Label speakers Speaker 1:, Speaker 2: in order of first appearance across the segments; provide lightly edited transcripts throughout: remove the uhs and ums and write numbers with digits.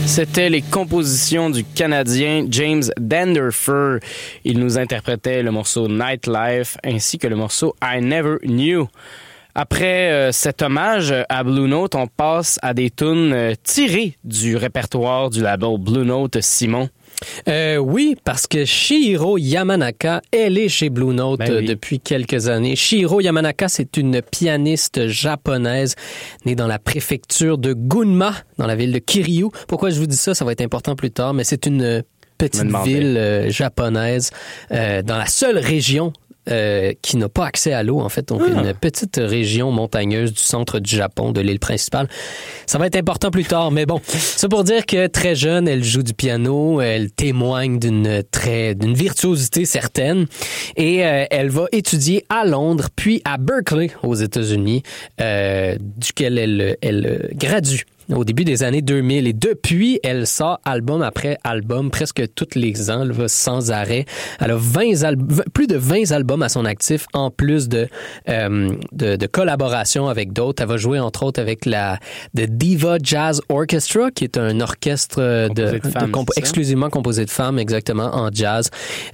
Speaker 1: C'était les compositions du Canadien James Danderfer. Il nous interprétait le morceau Nightlife ainsi que le morceau I Never Knew. Après cet hommage à Blue Note, on passe à des tunes tirées du répertoire du label Blue Note. Simon.
Speaker 2: Oui, parce que Chihiro Yamanaka, elle est chez Blue Note depuis quelques années. Chihiro Yamanaka, c'est une pianiste japonaise née dans la préfecture de Gunma, dans la ville de Kiryu. Pourquoi je vous dis ça? Ça va être important plus tard, mais c'est une petite ville japonaise dans la seule région qui n'a pas accès à l'eau, en fait. Donc, une petite région montagneuse du centre du Japon, de l'île principale. Ça va être important plus tard, mais bon. C'est pour dire que très jeune, elle joue du piano, elle témoigne d'une virtuosité certaine, et elle va étudier à Londres, puis à Berkeley, aux États-Unis, duquel elle gradue au début des années 2000. Et depuis, elle sort album après album, presque tous les ans, là, sans arrêt. Elle a plus de 20 albums à son actif, en plus de collaborations avec d'autres. Elle va jouer, entre autres, avec The Diva Jazz Orchestra, qui est un orchestre exclusivement composé de femmes, exactement, en jazz.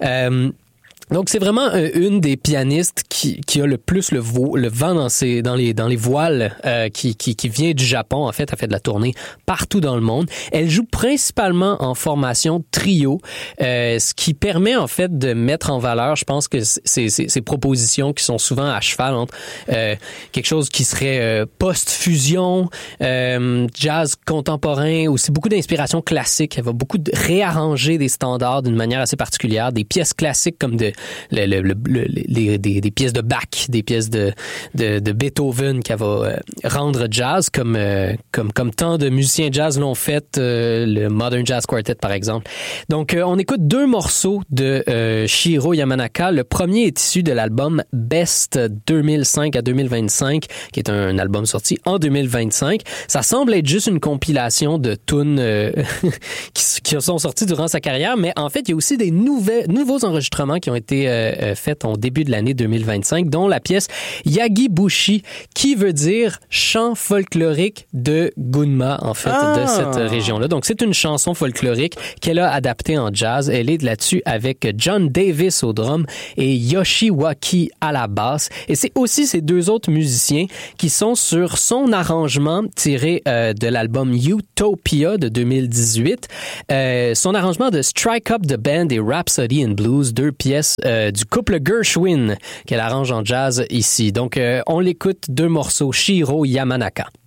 Speaker 2: Donc, c'est vraiment une des pianistes qui a le plus le vent dans les voiles, qui vient du Japon. En fait, elle fait de la tournée partout dans le monde. Elle joue principalement en formation trio, ce qui permet, en fait, de mettre en valeur, je pense que ces propositions qui sont souvent à cheval entre quelque chose qui serait post-fusion, jazz contemporain, aussi beaucoup d'inspiration classique. Elle va beaucoup réarranger des standards d'une manière assez particulière, des pièces classiques comme des pièces de Bach, des pièces de Beethoven qu'elle va rendre jazz, comme tant de musiciens jazz l'ont fait, le Modern Jazz Quartet par exemple. Donc on écoute deux morceaux de Chihiro Yamanaka. Le premier est issu de l'album Best 2005 à 2025, qui est un album sorti en 2025. Ça semble être juste une compilation de tunes qui sont sorties durant sa carrière, mais en fait il y a aussi des nouveaux enregistrements qui ont été faite en début de l'année 2025, dont la pièce Yagibushi, qui veut dire chant folklorique de Gunma, en fait, de cette région-là. Donc, c'est une chanson folklorique qu'elle a adaptée en jazz. Elle est là-dessus avec John Davis au drum et Yoshiwaki à la basse. Et c'est aussi ces deux autres musiciens qui sont sur son arrangement tiré de l'album Utopia de 2018. Son arrangement de Strike Up the Band et Rhapsody in Blues, deux pièces du couple Gershwin qu'elle arrange en jazz ici. Donc, on l'écoute, deux morceaux, Chihiro Yamanaka.